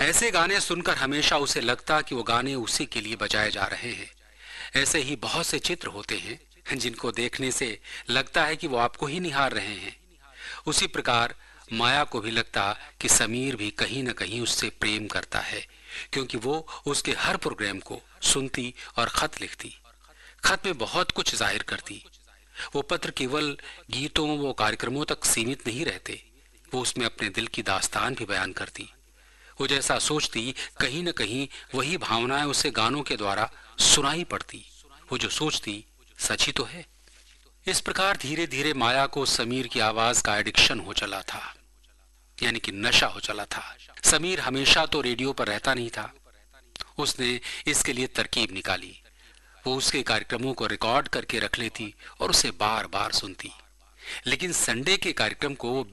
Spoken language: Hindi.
ऐसे गाने सुनकर हमेशा उसे लगता कि वो गाने उसी के लिए बजाए जा रहे हैं। ऐसे ही बहुत से चित्र होते हैं जिनको देखने से लगता है कि वो आपको ही निहार रहे हैं। उसी प्रकार माया को भी लगता कि समीर भी कहीं न कहीं उससे प्रेम करता है, क्योंकि वो उसके हर प्रोग्राम को सुनती और खत लिखती। खत में बहुत कुछ जाहिर करती। वो पत्र केवल गीतों व कार्यक्रमों तक सीमित नहीं रहते, वो उसमें अपने दिल की दास्तान भी बयान करती। वो जैसा सोचती कहीं न कहीं वही भावनाएं उसे गानों के द्वारा सुनाई पड़ती। वो जो सोचती सच ही तो है। इस प्रकार धीरे धीरे माया को समीर की आवाज का एडिक्शन हो चला था, यानी कि नशा हो चला था। समीर हमेशा तो रेडियो पर रहता नहीं था। उसने इसके लिए तरकीब निकाली। वो उसके कार्यक्रमों को रिकॉर्ड करके रख लेती और उसे बार बार सुनती। लेकिन संडे के कार्यक्रम को